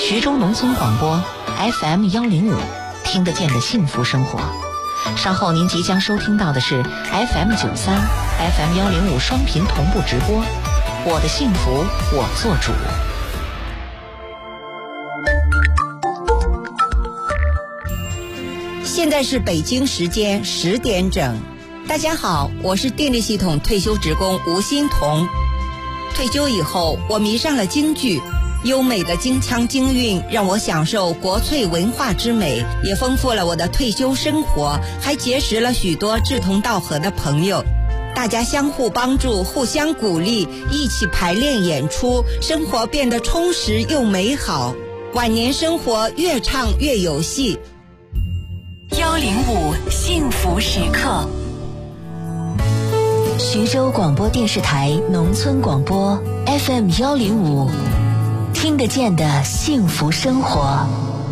徐州农村广播 FM105，听得见的幸福生活。稍后您即将收听到的是 FM93、FM105双频同步直播。我的幸福我做主。 现在是北京时间10点整。大家好，我是电力系统退休职工吴欣彤。退休以后，我迷上了京剧，优美的京腔京韵让我享受国粹文化之美，也丰富了我的退休生活，还结识了许多志同道合的朋友。大家相互帮助，互相鼓励，一起排练演出，生活变得充实又美好，晚年生活越唱越有戏。 105幸福时刻， 徐州广播电视台农村广播 FM105，听得见的幸福生活。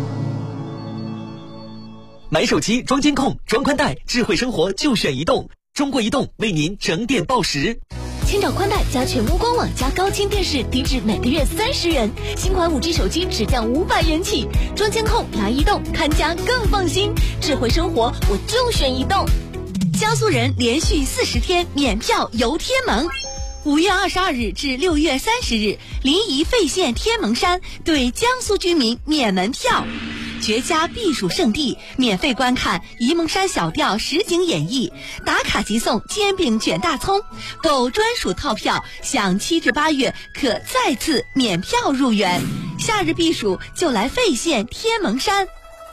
买手机装监控装宽带，智慧生活就选移动。中国移动为您整点报时。 千兆宽带加全屋官网加高清电视，低至每个月30元。新款5G 手机只降500元起。装监控来移动，看家更放心。智慧生活我就选移动。江苏人连续40天免票游天门。5月22日至6月30日，临沂费县天门山对江苏居民免门票。绝佳避暑胜地，免费观看沂蒙山小调实景演绎，打卡即送煎饼卷大葱，购专属套票享7至8月可再次免票入园。夏日避暑就来费县天门山。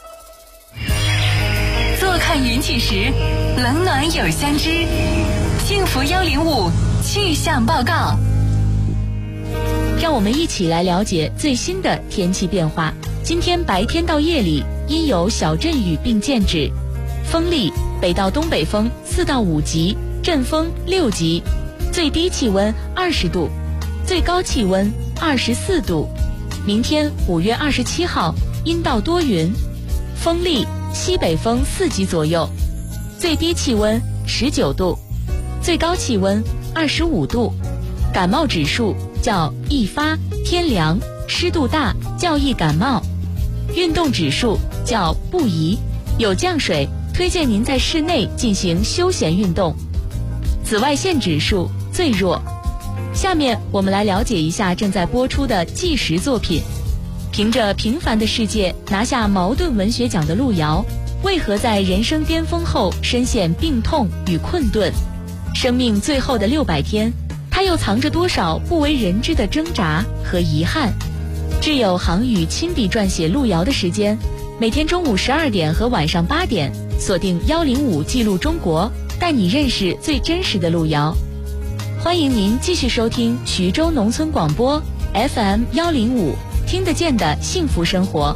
坐看云起时，冷暖有相知。幸福105气象报告， 让我们一起来了解最新的天气变化。今天白天到夜里阴有小阵雨并见止，风力北到东北风4到5级，阵风6级，最低气温20度，最高气温24度。明天5月27号阴到多云，风力西北风4级左右，最低气温19度，最高气温25度。感冒指数叫易发，天凉湿度大较易感冒。运动指数叫不宜，有降水，推荐您在室内进行休闲运动。紫外线指数最弱。下面我们来了解一下正在播出的纪实作品。凭着《平凡的世界》拿下茅盾文学奖的路遥，为何在人生巅峰后深陷病痛与困顿？生命最后的600天，他又藏着多少不为人知的挣扎和遗憾？挚友航宇亲笔撰写路遥的时间，每天中午12点和晚上8点，锁定105记录中国，带你认识最真实的路遥。欢迎您继续收听徐州农村广播 FM105，听得见的幸福生活。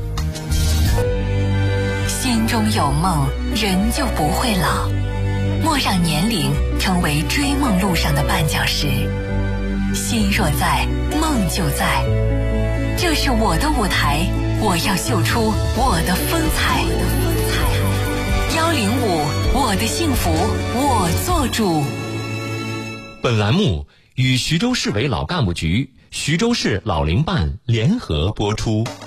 心中有梦，人就不会老。莫让年龄成为追梦路上的绊脚石。心若在，梦就在。这是我的舞台，我要秀出我的风采。105，我的幸福我做主。 本栏目与徐州市委老干部局、徐州市老龄办联合播出。